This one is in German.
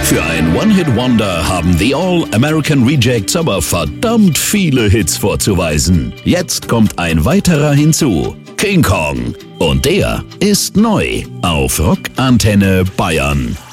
Für ein One-Hit-Wonder haben The All-American Rejects aber verdammt viele Hits vorzuweisen. Jetzt kommt ein weiterer hinzu, King Kong. Und der ist neu auf Rock Antenne Bayern.